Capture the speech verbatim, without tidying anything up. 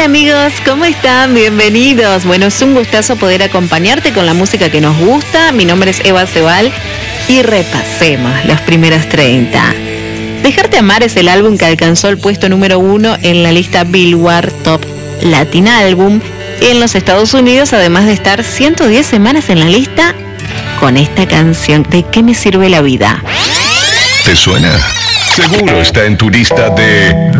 amigos, ¿cómo están? Bienvenidos. Bueno, es un gustazo poder acompañarte con la música que nos gusta. Mi nombre es Eva Cebal y repasemos los primeros treinta. Dejarte amar es el álbum que alcanzó el puesto número uno en la lista Billboard Top Latin Album en los Estados Unidos, además de estar ciento diez semanas en la lista con esta canción, ¿De qué me sirve la vida? ¿Te suena? Seguro está en tu lista de